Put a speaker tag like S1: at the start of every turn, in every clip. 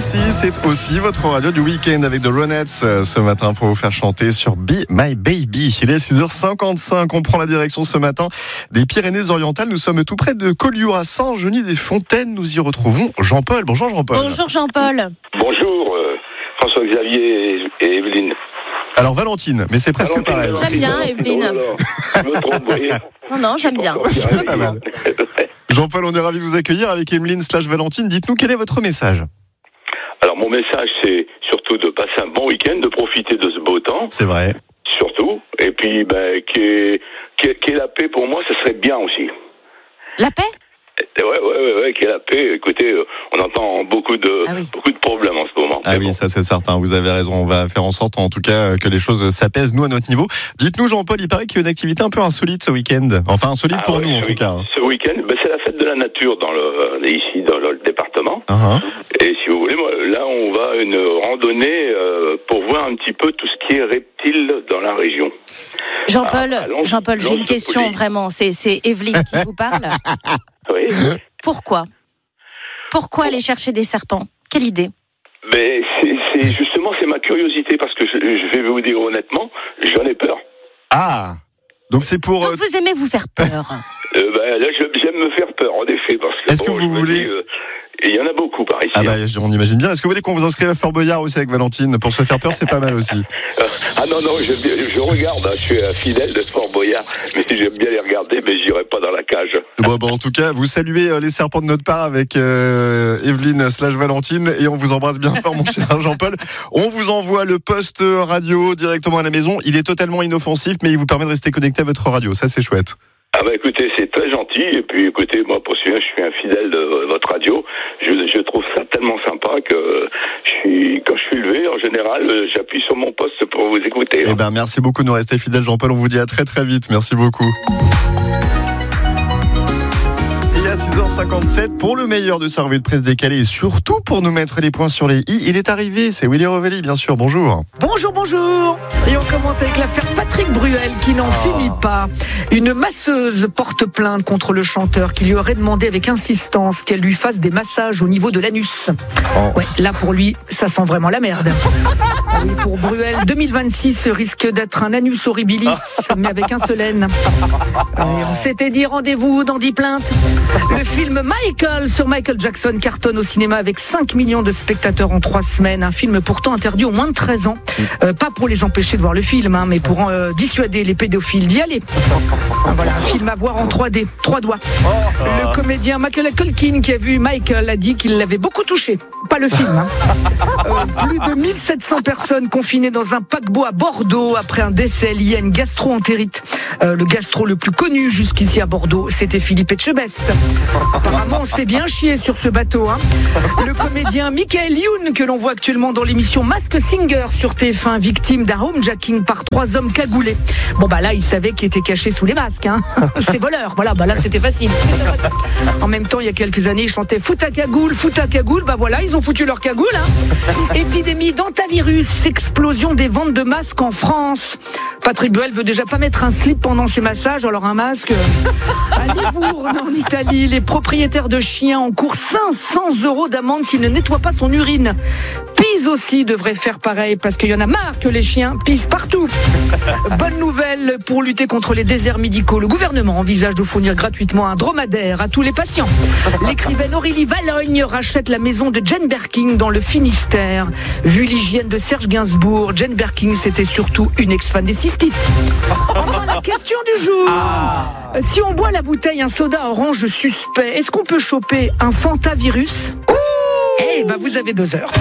S1: ici, c'est aussi votre radio du week-end avec The Ronettes ce matin pour vous faire chanter sur Be My Baby. Il est 6h55, on prend la direction ce matin des Pyrénées-Orientales. Nous sommes tout près de Collioure à Saint-Genis-des-Fontaines. Nous y retrouvons Jean-Paul. Bonjour Jean-Paul.
S2: Bonjour Jean-Paul.
S3: Bonjour François-Xavier et Evelyne.
S1: Alors Valentine, mais c'est presque pareil.
S2: J'aime bien Evelyne. Non, j'aime bien.
S1: C'est pas mal. Jean-Paul, on est ravis de vous accueillir avec Emeline/Valentine. Dites-nous quel est votre message.
S3: Alors mon message, c'est surtout de passer un bon week-end, de profiter de ce beau temps.
S1: C'est vrai.
S3: Surtout. Et puis, qu'il y ait la paix pour moi, ce serait bien aussi.
S2: La paix ?
S3: Ouais, qu'il y ait la paix. Écoutez, on entend beaucoup de problèmes en ce moment.
S1: Ah oui, ça c'est certain, vous avez raison. On va faire en sorte en tout cas que les choses s'apaisent, nous à notre niveau. Dites-nous Jean-Paul, il paraît qu'il y a une activité un peu insolite ce week-end. Enfin insolite pour nous en tout cas.
S3: Ce week-end, c'est la fête de la nature ici dans le département.
S1: Uh-huh.
S3: Et si vous voulez, là on va une randonnée pour voir un petit peu tout ce qui est reptiles dans la région.
S2: Jean-Paul, j'ai une question vraiment. C'est Evelyne qui vous parle.
S3: Oui.
S2: Pourquoi aller chercher des serpents ? Quelle idée ?
S3: Mais c'est ma curiosité parce que je vais vous dire honnêtement, j'en ai peur.
S1: Ah, donc c'est pour.
S2: Donc vous aimez vous faire peur ?
S3: Là, j'aime me faire peur en effet parce que.
S1: Est-ce que vous voulez
S3: il y en a beaucoup par ici.
S1: Ah on imagine bien. Est-ce que vous voulez qu'on vous inscrive à Fort Boyard aussi avec Valentine ? Pour se faire peur, c'est pas mal aussi.
S3: Non, je regarde, je suis fidèle de Fort Boyard, mais j'aime bien les regarder, mais j'irai pas dans la cage.
S1: Bon, en tout cas, vous saluez les serpents de notre part avec Evelyne/Valentine et on vous embrasse bien fort, mon cher Jean-Paul. On vous envoie le poste radio directement à la maison. Il est totalement inoffensif, mais il vous permet de rester connecté à votre radio. Ça, c'est chouette.
S3: Écoutez, c'est très gentil. Et puis, écoutez, moi, pour celui-là, je suis un fidèle de votre radio. Je trouve ça tellement sympa que quand je suis levé, en général, j'appuie sur mon poste pour vous écouter.
S1: Merci beaucoup de nous rester fidèles, Jean-Paul. On vous dit à très très vite. Merci beaucoup. À 6h57 pour le meilleur de sa revue de presse décalée et surtout pour nous mettre les points sur les i. Il est arrivé, c'est Willy Rovelli, bien sûr. Bonjour.
S4: Bonjour. Et on commence avec l'affaire Patrick Bruel qui n'en finit pas. Une masseuse porte plainte contre le chanteur qui lui aurait demandé avec insistance qu'elle lui fasse des massages au niveau de l'anus. Ouais, là pour lui, ça sent vraiment la merde. Oui, pour Bruel, 2026 risque d'être un anus horribilis, mais avec un seul N. On s'était dit rendez-vous dans 10 plaintes. Le film Michael sur Michael Jackson cartonne au cinéma avec 5 millions de spectateurs en 3 semaines. Un film pourtant interdit aux moins de 13 ans. Pas pour les empêcher de voir le film, mais pour dissuader les pédophiles d'y aller. Voilà, un film à voir en 3D, 3 doigts. Le comédien Macaulay Culkin qui a vu Michael a dit qu'il l'avait beaucoup touché. Pas le film. Plus de 1700 personnes confinées dans un paquebot à Bordeaux après un décès lié à une gastro-entérite. Le gastro le plus connu jusqu'ici à Bordeaux, c'était Philippe Etchebest. Apparemment, on s'est bien chié sur ce bateau. Le comédien Michael Youn, que l'on voit actuellement dans l'émission Masked Singer sur TF1, victime d'un homejacking par 3 hommes cagoulés. Là, il savait qu'il était caché sous les masques. C'est voleur. Voilà, là, c'était facile. En même temps, il y a quelques années, ils chantaient Fout ta cagoule, fout ta cagoule. Voilà, ils ont foutu leur cagoule. Épidémie d'hantavirus, explosion des ventes de masques en France. Patrick Bruel veut déjà pas mettre un slip pendant ses massages, alors un masque. À Livourne, en Italie, les propriétaires de chiens encourent 500 € d'amende s'ils ne nettoient pas son urine. Pise aussi devrait faire pareil parce qu'il y en a marre que les chiens pissent partout. Bonne nouvelle pour lutter contre les déserts médicaux. Le gouvernement envisage de fournir gratuitement un dromadaire à tous les patients. L'écrivaine Aurélie Valogne rachète la maison de Jane Birkin dans le Finistère. Vu l'hygiène de Serge Gainsbourg, Jane Birkin c'était surtout une ex-fan des cystites. Enfin, la question du jour. Si on boit la bouteille un soda orange suspect, est-ce qu'on peut choper un fantavirus ? Vous avez 2 heures.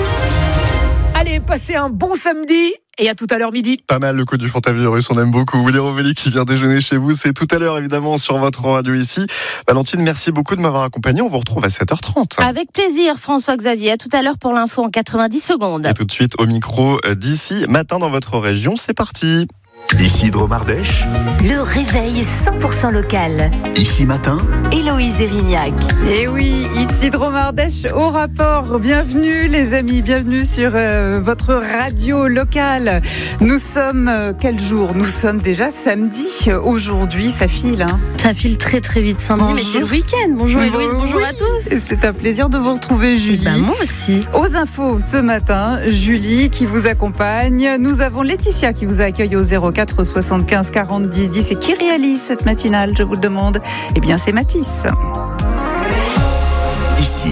S4: Allez, passez un bon samedi et à tout à l'heure midi.
S1: Pas mal le coup du fantavirus, on aime beaucoup. Willy Rovelli qui vient déjeuner chez vous, c'est tout à l'heure évidemment sur votre radio ici. Valentine, merci beaucoup de m'avoir accompagné, on vous retrouve à 7h30.
S2: Avec plaisir François-Xavier, à tout à l'heure pour l'info en 90 secondes.
S1: Et tout de suite au micro d'ici, matin dans votre région, c'est parti.
S5: Ici Dromardèche.
S6: Le réveil 100% local.
S5: Ici Matin.
S6: Héloïse Erignac.
S4: Et oui, ici Dromardèche au rapport. Bienvenue les amis, bienvenue sur votre radio locale. Nous sommes, quel jour ? Nous sommes déjà samedi. Aujourd'hui, ça file.
S2: Ça file très très vite samedi, mais c'est le week-end. Bonjour Héloïse, bonjour à tous.
S4: C'est un plaisir de vous retrouver Julie.
S2: Moi aussi.
S4: Aux infos ce matin, Julie qui vous accompagne. Nous avons Laetitia qui vous accueille au 04 75 40 10 10 et qui réalise cette matinale, je vous le demande. Eh bien, c'est Mathis.
S5: Ici.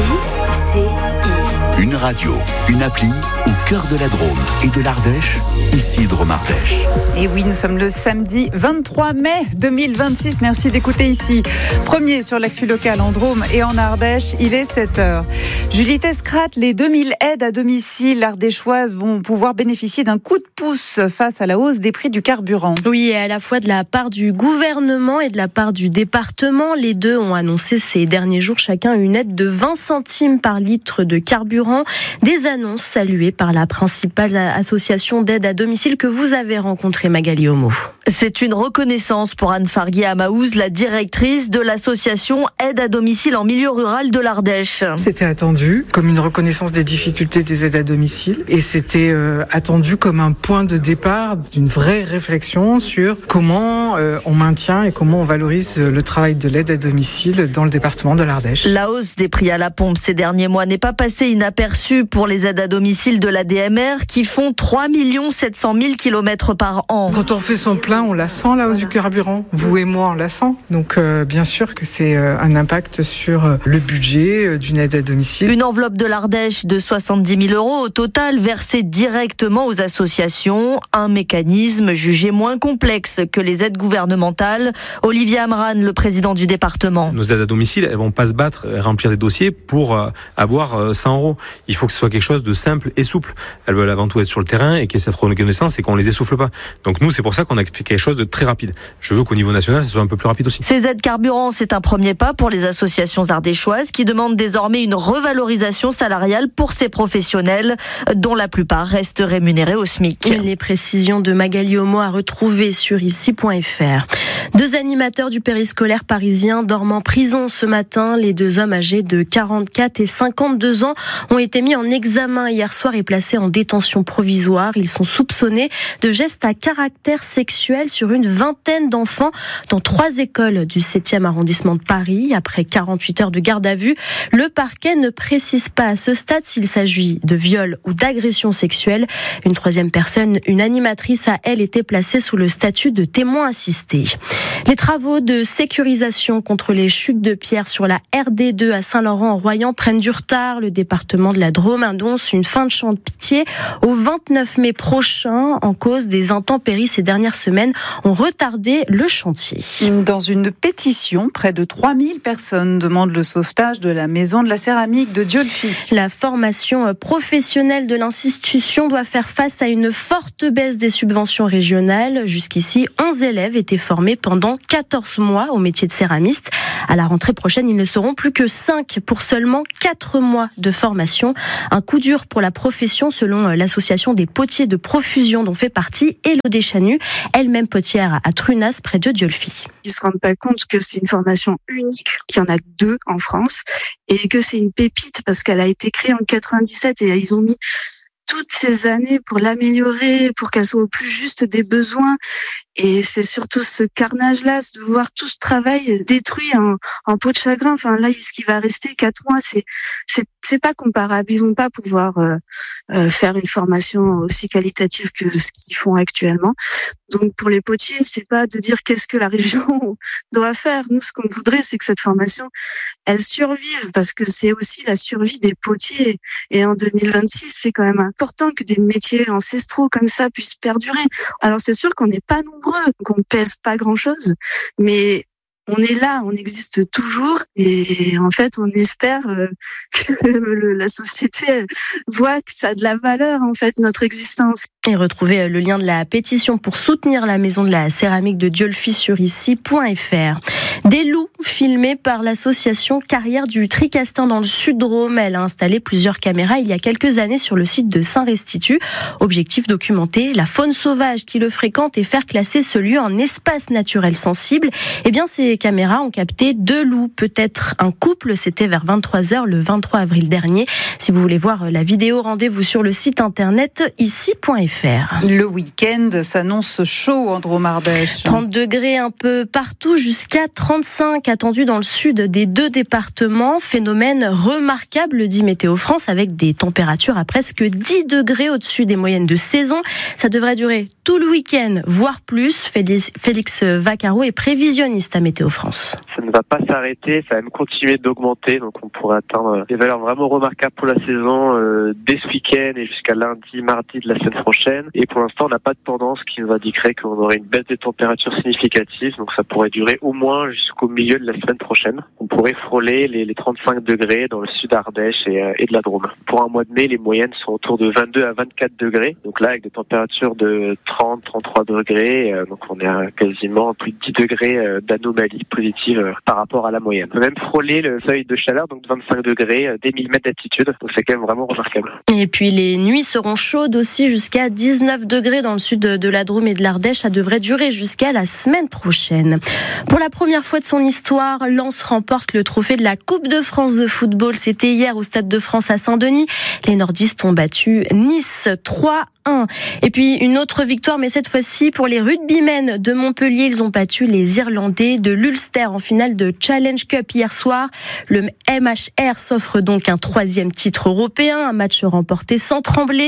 S5: Une radio, une appli au cœur de la Drôme et de l'Ardèche. Ici Dromardèche.
S4: Et oui, nous sommes le samedi 23 mai 2026. Merci d'écouter ici. Premier sur l'actu locale en Drôme et en Ardèche, il est 7h. Julie Tescrat, les 2000 aides à domicile ardéchoises vont pouvoir bénéficier d'un coup de pouce face à la hausse des prix du carburant.
S2: Oui, et à la fois de la part du gouvernement et de la part du département. Les deux ont annoncé ces derniers jours chacun une aide de 20 centimes par litre de carburant. Des annonces saluées par la principale association d'aide à domicile que vous avez rencontrée, Magali Homo.
S7: C'est une reconnaissance pour Anne Farguier-Amaouz, la directrice de l'association Aide à domicile en milieu rural de l'Ardèche.
S8: C'était attendu comme une reconnaissance des difficultés des aides à domicile et c'était attendu comme un point de départ d'une vraie réflexion sur comment on maintient et comment on valorise le travail de l'aide à domicile dans le département de l'Ardèche.
S7: La hausse des prix à la pompe ces derniers mois n'est pas passée inaperçue pour les aides à domicile de l'ADMR qui font 3 700 000 km par an.
S8: Quand on fait son plein, on la sent la hausse du carburant. Vous et moi, on la sent. Donc bien sûr que c'est un impact sur le budget d'une aide à domicile.
S7: Une enveloppe de l'Ardèche de 70 000 € au total versée directement aux associations. Un mécanisme jugé moins complexe que les aides gouvernementales. Olivier Amran, le président du département.
S9: Nos aides à domicile, elles vont pas se battre, remplir des dossiers pour avoir 100 €. Il faut que ce soit quelque chose de simple et souple. Elles veulent avant tout être sur le terrain et qu'il y ait cette reconnaissance et qu'on les essouffle pas. Donc nous, c'est pour ça qu'on a fait quelque chose de très rapide. Je veux qu'au niveau national, ça soit un peu plus rapide aussi.
S7: Ces aides carburant, c'est un premier pas pour les associations ardéchoises qui demandent désormais une revalorisation salariale pour ces professionnels, dont la plupart restent rémunérés au SMIC.
S2: Les précisions de Magali Homo à retrouver sur ici.fr. 2 animateurs du périscolaire parisien dorment en prison ce matin. Les 2 hommes âgés de 44 et 52 ans ont été mis en examen hier soir et placés en détention provisoire. Ils sont soupçonnés de gestes à caractère sexuel sur une vingtaine d'enfants dans 3 écoles du 7e arrondissement de Paris. Après 48 heures de garde à vue, le parquet ne précise pas à ce stade s'il s'agit de viol ou d'agression sexuelle. Une 3e personne, une animatrice, a elle été placée sous le statut de témoin assisté. Les travaux de sécurisation contre les chutes de pierres sur la RD2 à Saint-Laurent-en-Royan prennent du retard. Le département de la Drôme annonce une fin de chantier au 29 mai prochain en cause des intempéries ces dernières semaines ont retardé le chantier.
S4: Dans une pétition, près de 3000 personnes demandent le sauvetage de la maison de la céramique de Diolfi.
S2: La formation professionnelle de l'institution doit faire face à une forte baisse des subventions régionales. Jusqu'ici, 11 élèves étaient formés pendant 14 mois au métier de céramiste. À la rentrée prochaine, ils ne seront plus que 5 pour seulement 4 mois de formation. Un coup dur pour la profession selon l'association des potiers de profusion dont fait partie Élodie Chanu, elle-même potière à Trunas près de Diolfi.
S10: Ils ne se rendent pas compte que c'est une formation unique, qu'il y en a 2 en France et que c'est une pépite parce qu'elle a été créée en 97 et ils ont mis toutes ces années pour l'améliorer, pour qu'elle soit au plus juste des besoins. Et c'est surtout ce carnage-là, de voir tout ce travail détruit en peau de chagrin. Enfin, là, ce qui va rester 4 mois, c'est pas comparable. Ils vont pas pouvoir faire une formation aussi qualitative que ce qu'ils font actuellement. Donc, pour les potiers, c'est pas de dire qu'est-ce que la région doit faire. Nous, ce qu'on voudrait, c'est que cette formation, elle survive, parce que c'est aussi la survie des potiers. Et en 2026, c'est quand même important que des métiers ancestraux comme ça puissent perdurer. Alors, c'est sûr qu'on n'est pas nombreux, qu'on pèse pas grand-chose, mais on est là, on existe toujours, et en fait, on espère que la société voit que ça a de la valeur, en fait, notre existence.
S2: Et retrouvez le lien de la pétition pour soutenir la maison de la céramique de Dieulefit sur ici.fr. Des loups filmés par l'association Carrière du Tricastin dans le Sud-Drôme. Elle a installé plusieurs caméras il y a quelques années sur le site de Saint-Restitut. Objectif, documenter la faune sauvage qui le fréquente et faire classer ce lieu en espace naturel sensible. Eh bien, ces caméras ont capté 2 loups, peut-être un couple. C'était vers 23h le 23 avril dernier. Si vous voulez voir la vidéo, rendez-vous sur le site internet ici.fr.
S4: Le week-end s'annonce chaud, Andro Ardèche.
S2: 30 degrés un peu partout, jusqu'à 35 attendus dans le sud des 2 départements. Phénomène remarquable, dit Météo France, avec des températures à presque 10 degrés au-dessus des moyennes de saison. Ça devrait durer tout le week-end, voire plus. Félix Vaccaro est prévisionniste à Météo France.
S11: Ça ne va pas s'arrêter, ça va même continuer d'augmenter, donc on pourrait atteindre des valeurs vraiment remarquables pour la saison dès ce week-end et jusqu'à lundi, mardi de la semaine prochaine. Et pour l'instant, on n'a pas de tendance qui nous indiquerait qu'on aurait une baisse des températures significative, donc ça pourrait durer au moins jusqu'au milieu de la semaine prochaine. On pourrait frôler les 35 degrés dans le sud Ardèche et de la Drôme. Pour un mois de mai, les moyennes sont autour de 22 à 24 degrés, donc là avec des températures de 30-33 degrés, donc on est à quasiment plus de 10 degrés d'anomalie positive par rapport à la moyenne. On peut même frôler le seuil de chaleur, donc de 25 degrés dès 1000 mètres d'altitude, donc c'est quand même vraiment remarquable.
S2: Et puis les nuits seront chaudes aussi, jusqu'à 19 degrés dans le sud de la Drôme et de l'Ardèche. Ça devrait durer jusqu'à la semaine prochaine. Pour la première fois de son histoire, Lens remporte le trophée de la Coupe de France de football. C'était hier au Stade de France à Saint-Denis. Les nordistes ont battu Nice 3-1. Et puis une autre victoire, mais cette fois-ci pour les rugbymen de Montpellier. Ils ont battu les Irlandais de l'Ulster en finale de Challenge Cup hier soir. Le MHR s'offre donc un 3e titre européen. Un match remporté sans trembler,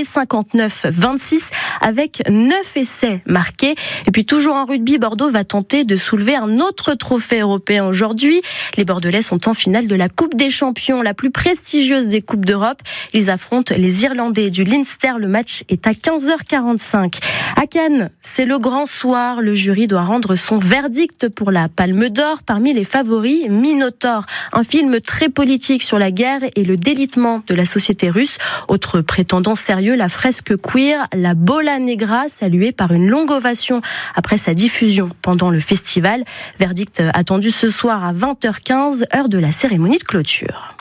S2: 59-26, avec 9 essais marqués. Et puis toujours en rugby, Bordeaux va tenter de soulever un autre trophée européen aujourd'hui. Les Bordelais sont en finale de la Coupe des Champions, la plus prestigieuse des Coupes d'Europe. Ils affrontent les Irlandais du Leinster. Le match est à 15h45. À Cannes, c'est le grand soir. Le jury doit rendre son verdict pour la Palme d'Or. Parmi les favoris, Minotaur, un film très politique sur la guerre et le délitement de la société russe. Autre prétendant sérieux, la fresque queer, la Bola Negra, saluée par une longue ovation après sa diffusion pendant le festival. Verdict attendu ce soir à 20h15, heure de la cérémonie de clôture.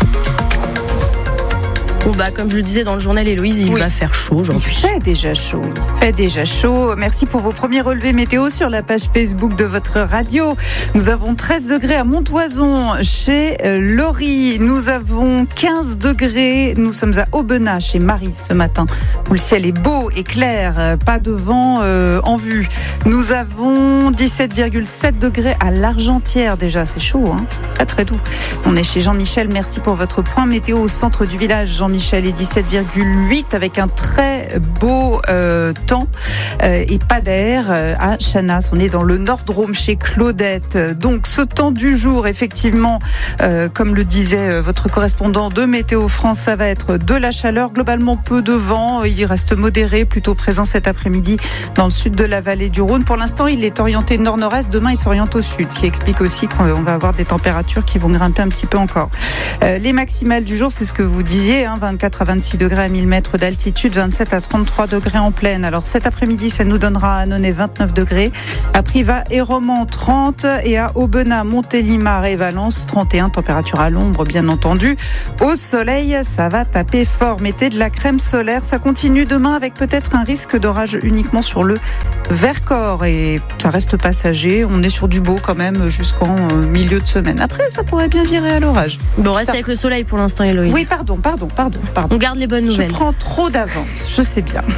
S2: Bon comme je le disais dans le journal, Héloïse, il va faire chaud aujourd'hui.
S4: Il fait déjà chaud. Merci pour vos premiers relevés météo sur la page Facebook de votre radio. Nous avons 13 degrés à Montoison chez Laurie. Nous avons 15 degrés. Nous sommes à Aubenas chez Marie ce matin, où le ciel est beau et clair, pas de vent en vue. Nous avons 17,7 degrés à l'Argentière déjà. C'est chaud, hein, très très doux. On est chez Jean-Michel. Merci pour votre point météo au centre du village. Jean-Michel est 17,8 avec un très beau temps et pas d'air à Chanas. On est dans le Nord-Drôme chez Claudette. Donc ce temps du jour, effectivement, comme le disait votre correspondant de Météo France, ça va être de la chaleur, globalement peu de vent. Il reste modéré, plutôt présent cet après-midi dans le sud de la vallée du Rhône. Pour l'instant, il est orienté nord-nord-est. Demain, il s'oriente au sud, ce qui explique aussi qu'on va avoir des températures qui vont grimper un petit peu encore. Les maximales du jour, c'est ce que vous disiez, 24 à 26 degrés à 1000 mètres d'altitude, 27 à 33 degrés en plaine. Alors cet après-midi, ça nous donnera à Annonay 29 degrés, à Privas et Romans 30 et à Aubenas, Montélimar et Valence 31, température à l'ombre bien entendu. Au soleil, ça va taper fort. Mettez de la crème solaire, ça continue demain avec peut-être un risque d'orage uniquement sur le Vercors et ça reste passager. On est sur du beau quand même jusqu'en milieu de semaine. Après, ça pourrait bien virer à l'orage.
S2: Bon, reste avec le soleil pour l'instant, Héloïse.
S4: Oui, pardon.
S2: On garde les bonnes nouvelles.
S4: Je prends trop d'avance, je sais bien.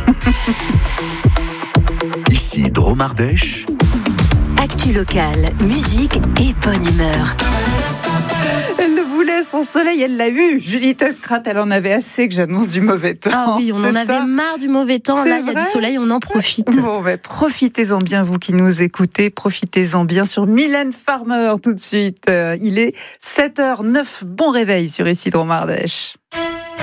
S5: Ici Drôme Ardèche.
S6: Actu locale, musique et bonne humeur.
S4: Elle le voulait, son soleil, elle l'a eu. Julie Tescrat, elle en avait assez que j'annonce du mauvais temps.
S2: Ah oui, on en avait marre du mauvais temps. Là, il y a du soleil, on en profite.
S4: Bon, profitez-en bien, vous qui nous écoutez. Profitez-en bien sur Mylène Farmer tout de suite. Il est 7h09. Bon réveil sur Ici Drôme Ardèche.